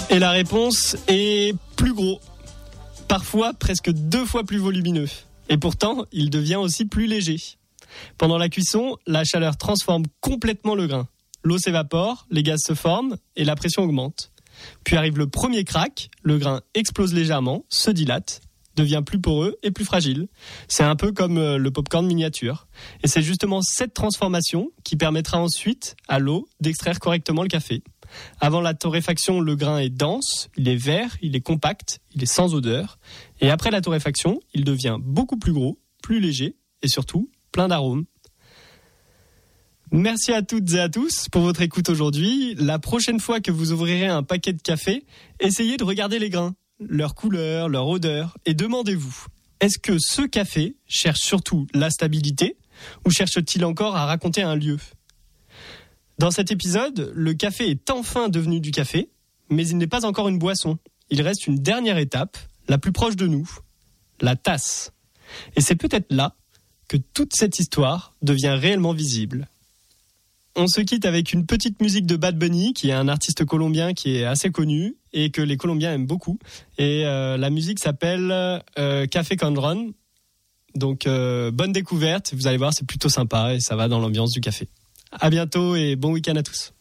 Et la réponse est plus gros. Parfois presque 2 fois plus volumineux. Et pourtant, il devient aussi plus léger. Pendant la cuisson, la chaleur transforme complètement le grain. L'eau s'évapore, les gaz se forment et la pression augmente. Puis arrive le premier crack, le grain explose légèrement, se dilate, devient plus poreux et plus fragile. C'est un peu comme le popcorn miniature. Et c'est justement cette transformation qui permettra ensuite à l'eau d'extraire correctement le café. Avant la torréfaction, le grain est dense, il est vert, il est compact, il est sans odeur. Et après la torréfaction, il devient beaucoup plus gros, plus léger et surtout plein d'arômes. Merci à toutes et à tous pour votre écoute aujourd'hui. La prochaine fois que vous ouvrirez un paquet de café, essayez de regarder les grains, leur couleur, leur odeur et demandez-vous, est-ce que ce café cherche surtout la stabilité ou cherche-t-il encore à raconter un lieu ? Dans cet épisode, le café est enfin devenu du café, mais il n'est pas encore une boisson. Il reste une dernière étape, la plus proche de nous, la tasse. Et c'est peut-être là que toute cette histoire devient réellement visible. On se quitte avec une petite musique de Bad Bunny, qui est un artiste colombien qui est assez connu et que les Colombiens aiment beaucoup. Et la musique s'appelle Café con Ron. Donc bonne découverte, vous allez voir, c'est plutôt sympa et ça va dans l'ambiance du café. À bientôt et bon week-end à tous.